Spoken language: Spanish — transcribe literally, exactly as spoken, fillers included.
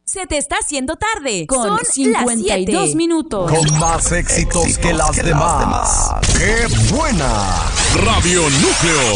Se te está haciendo tarde. Con Son cincuenta y dos minutos. Con más éxitos, éxitos que, las, que demás. las demás. ¡Qué buena! Radio Núcleo.